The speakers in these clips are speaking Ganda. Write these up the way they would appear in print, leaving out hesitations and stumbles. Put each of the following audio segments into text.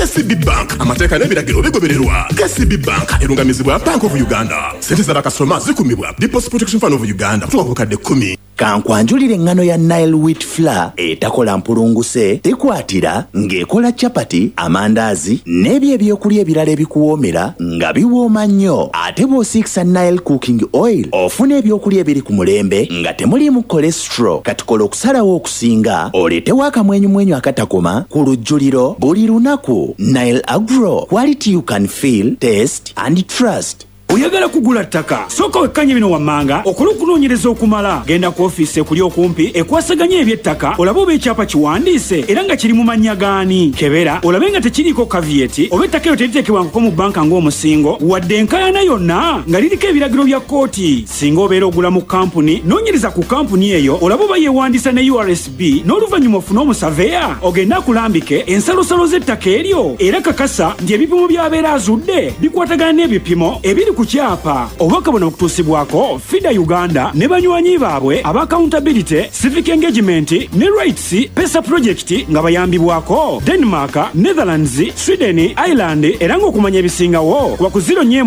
KCB Bank amateeka n'ebiragiro bigobererwa. KCB Bank erungamizibwa Bank of Uganda. Sente z'abakasitoma zikumibwa Deposit Protection Fund of Uganda kutuuka ku kadde 10. Kankwanjulire engano ya Nile Wheat Flour etakola mpulunguse tekwatira ng'ekola chapati, amandazi n'ebyo ebyokulya ebirala ebikuwoomera nga biwooma nnyo. Ate bw'osiikisa Nile Cooking Oil ofuna ebyokulya ebiri ku mulembe nga temuliimu cholesterol. Katukola okusalawo okusinga oleetewo akamwenyumwenyu akatakoma ku lujjuliro buli lunaku. Nile Agro, quality you can feel, taste and trust. Oyagala kugula ttaka soka wekkanye bino wammanga okola okunoonyereza okumala genda ku ofiisi ekuli okumpi ekwasaganya eby'ettaka olabe oba ekyapa kiwandiise era nga kiri mu mannya gaani. Kebera olabe nga tekiriiko kavieti oba ettaka eyo teriteekebwangako mu bbanka ng'omusingo wadde enkaayana yonna nga liriko ebiragiro bya kkooti. Singa obeera ogula mu kampuni noonyereza ku kampuni eyo olabe oba yeewandiisa ne URSB n'oluvannyuma ofune omusaveya ogenda akulambike ensalosalo z'ettaka eryo era kakasa nti ebipimo by'abeera azudde bikwatagana n'ebipimo ebiri ku kyapa. Obubaka buno okutuusibwako FIDA Uganda ne banywanyi baabwe aba accountability, civic engagement ne rights PESA project nga bayambibwako Denmark, Netherlands, Sweden, Ireland era ng'okumanya ebisingawo kuba ku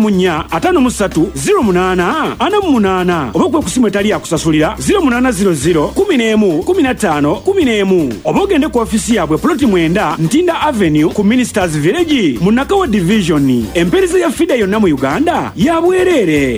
0-4-53-08-48 oba kwe kusimu etali yakusasulira 0800-11-15-11 oba ogende ku ofisi yaabwe ploti 9 Ntinda Avenue ku Ministers Village mu Nakawa Division. Empeereza ya FIDA yonna mu Uganda ya bwerere.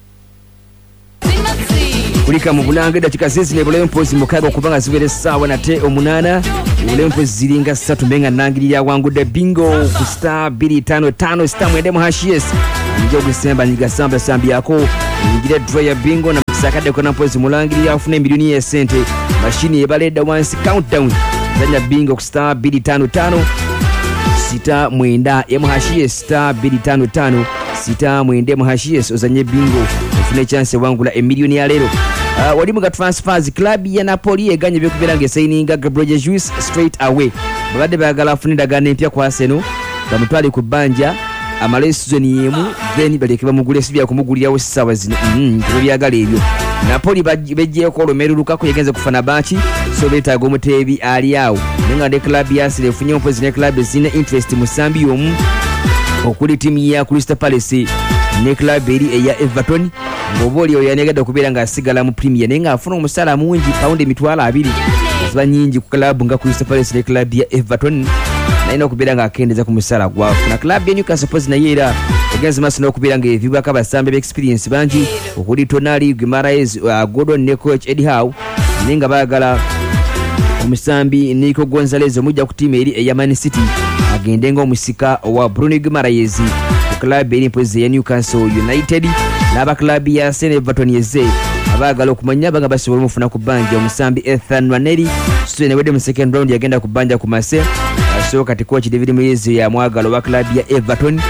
Kulika mu Bulange dakika zizine bulempozi mukaga okubanga ziwere essaawa nate 8 bulempozi ziringa 3 mbenga nangirira wangudde bingo ku star 255 star mwende mu hashes njo gusemba nyigasamba sambi yako ngire draw ya bingo na msakade kona mpozi mulangirira afune milioni ya sente mashini yebaleda once countdown zanya bingo ku star 255 sita mwenda MHS star 255 sita mwende MHS ozanye bingo ofune chance wangula emilioni ya lero. Wali mu transfers club ya Napoli eganye byokubera signinga Gabriel Jesus straight away. Babade bagala afunida gane mpya kwa Arsenal bamutwali ku banja amale season yemu then balekeba mugule sibya kumugulira sawa zino byagala ebyo. Napoli bejje ko Romelu Lukaku yagenze kufana bachi so betaga omutebi ali awo nenga de club ya Arsenal funye opozi ne club zina interest mu sambi yomu okuli timu ya Crystal Palace ne club eri eya Everton ngoboli oyanegada kubera nga asigala mu Premier nenga afuna omusala mungi pound emitwala 2 ziba nyingi ku club nga Crystal Palace ne club ya Everton naina kubera nga akendeza ku musala gwa na club ya Newcastle na yera against Arsenal kubera nga eviba kabasambe experience banji okuli Tonali Guimaraes Gordon ne coach Eddie Howe nenga bagala omusambi Nico Gonzalez omujja ku team eri eya Man City agende ngo musika wa Bruno Guimaraes ku club eri mpozi ya Newcastle United n'aba club ya Arsenal Everton yeze abagala okumanya banga basobola mufuna ku banja omusambi Ethan Waneri Sweden wede mu second round yagenda ku banja ku Marseille so kati coach David Moyes ya mwagalo wa club ya Everton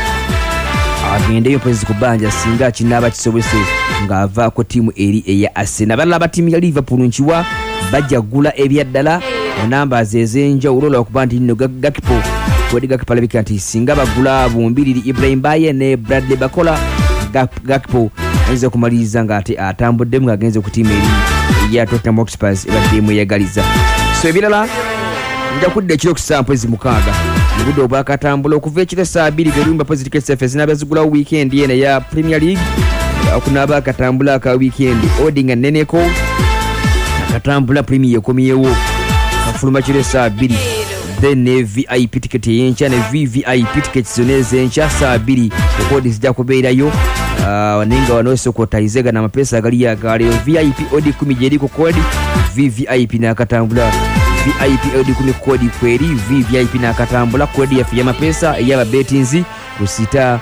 agende yopozi ku banja singa kinaba kisobose nga ava ku timu eri eya Arsenal. Balaba timu ya Liverpool nchiwa bajagula ebyaddala namba zezenja ulola okubandi nno Gakpo kwedi Gakpo alabika nti singa bagula bumbiriri Ibrahim Baye ne Bradley Bakola Gakpo aiza kumaliza nga ate atambudde mu agenze ku timu eri ya Tottenham Hotspur ebadde mu yagaliza. So ebirala nja kudde ekiro kusampozi mukaga mubudo bwakatambula okuva ekiro saa 2 gerumba positive surface n'abazigula weekend yena ya Premier League okunaba akatambula ka weekend Odinga Neneko akatambula Premier yekomyewo kafuluma kiro saa 2 then VIP ticket yencha ne VVIP ticket zoneze encha saa 2 okodi zijja kubeerayo ninga wanoso kotayizega na mapesa agali ya gale VIP odi 10 jeriko kodi VVIP na katambula VIP odi 10 kodi kweri VVIP na katambula kodi ya mapesa ya betinzi kusita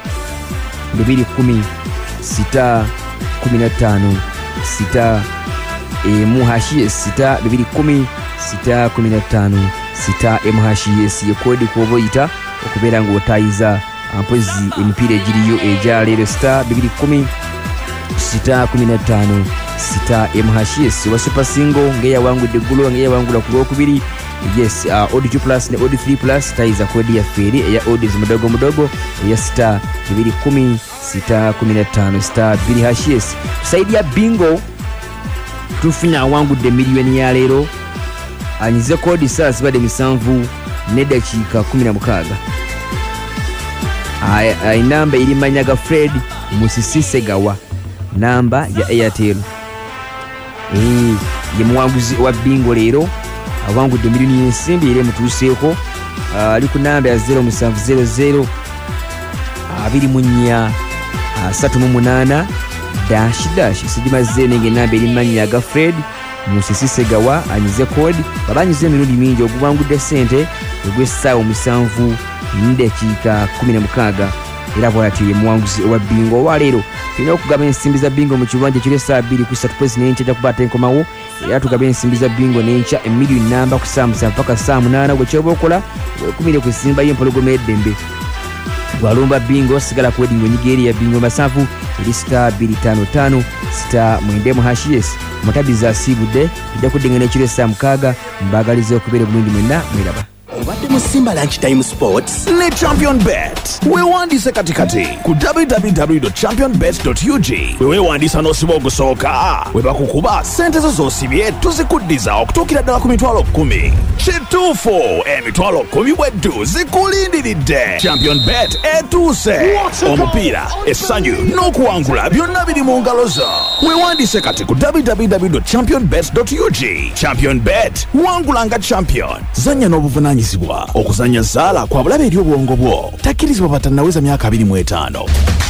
210 sita 15 sita muhashi sita 210 sita 15 sita MHS yekodi kuboyita okubera ngo otayiza ampozi empire giriyo eja lero star 210 sita 15 sita MHS wa super single ngeya wangu de gulo ngeya wangu la kulo kubiri yes Audi 2 plus ne Audi 3 plus tayiza kodi ya feri ya Audi mudogo ya star 210 sita 15 star MHS saidia bingo tufina wangu de milioni ya lero anyize kodi saa 7 misanvu ne dakika 16 inamba eri Manyaga Fred Musisisegawa, namba ya Airtel. Ye muwanguzi wa bingo leero awangudde miliyoni y'ensimbi era emutuuseeko, ali ku namba ya 0700 24 38 - sigimaze nenge namba eri Manyaga Fred Musisisegawa anyize kodi babanyize emirundi mingi ogubangudde ssente ogw'essaawa 7 n'eddakiika 16 era bw'atyo ye muwanguzi owa bingo olwaleero. Tulina okugaba ensimbi za bingo mu kiwanja ekiro essaawa 2 Pwezi n'enkya ejja kuba atenkomawo, era tugaba ensimbi za bingo n'enkya emiliyoni namba ku ssaawa 7 paka ssaawa 8. Bwe kyoba okola weekumire ku nsimba y'empologoma y'eddembe. Bw'alumba bingo sigala ku wedding onyigeeri ya bingo masavu eri *255 *7 mutabiza asiibudde ejja kuddingana ekiro essaawa 6. Mbaagaliza okubeera bulungi mwenna mweraba. Obadde mu Simba Lunchtime Sports ne Champion Bet. Weewandiise katikati ku www.championbet.ug. Weewandiisa n'osiba ogusooka. We bakukuba ssente zo z'osibye tuzikuddiza okutuukira ddala ku mitwalo 10. Kituufu, emitwalo 10 bweddu zikulindiridde. Champion Bet etuuse. Omupiira, essanyu n'okuwangula byonna biri mu ngalo zo. Weewandiise kati ku www.championbet.ug. Champion Bet, wangula nga champion. Zanya n'obuvunaanyizibwa. Okuzanya zaala kwa bulabe eri obwongo bwo. Takkirizibwa batannaweza myaka 25.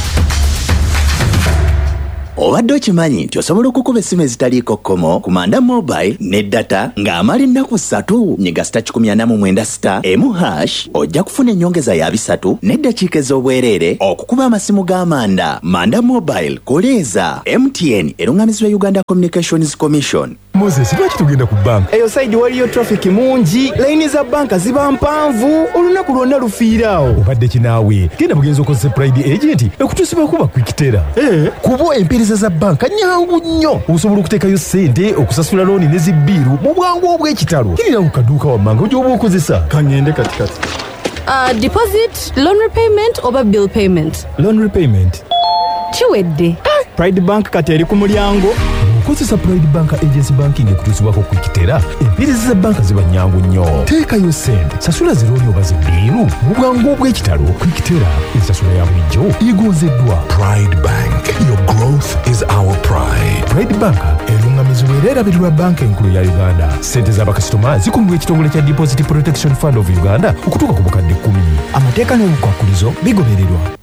Obadde okimanyi nti osobola okukuba essimu ezitaliiko kkomo ku Manda Mobile ne data ng'amala ennaku 3 nyiga *140*1#, ojja kufuna ennyongeza ya 3 n'eddakiika ez'obwereere okukuba amasimu g'Amanda. Manda Mobile koleeza MTN erungamizibwa Uganda Communications Commission. Moses, lwaki tugenda ku banka? Eyo side waliyo traffic mungi, layini za banka ziba mpanvu, olunaku lwonna lufiiraawo. Obadde kinaawe, genda bugenzi okozesa Pride Agent ekutuusibwa kuba kwikitera. Kuba empeereza za banka nyangu nnyo. Osobola okuteekayo ssente, okusasula looni ne zibbiiru mu bwangu obw'ekitalo. Kirira ku kaduuka wammanga gy'oba okozesa. Kangende katikati. Deposit, loan repayment oba bill payment? Loan repayment. Kiwedde. Pride Bank kati eri ku mulyango. Kozesa Pride Bank Agency Banking ekutuusibwako kwikitera. Empeereza za banka ziba nyangu nnyo. Teekayo ssente, sasula zirooni oba zibbiiru mu bwangu obw'ekitalo. Kwikitera ensasula ya bulijjo egonzeddwa. Pride Bank, your growth is our pride. Pride Bank erungamizibwa era erabirirwa banka enkulu ya Uganda. Ssente z'abakasitoma zikuumibwa ekitongole kya Deposit Protection Fund of Uganda okutuuka ku bukadde 10. Amateeka n'obukwakkulizo bigobererwa.